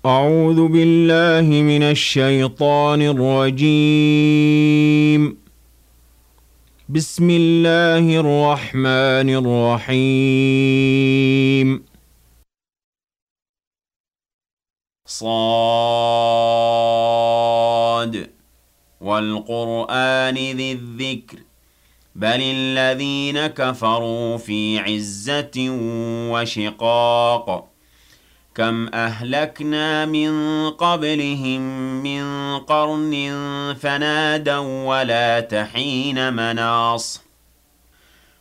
أعوذ بالله من الشيطان الرجيم. بسم الله الرحمن الرحيم. صاد والقرآن ذي الذكر بل الذين كفروا في عزة وشقاق كم أهلكنا من قبلهم من قرن فنادوا ولا تحين مناص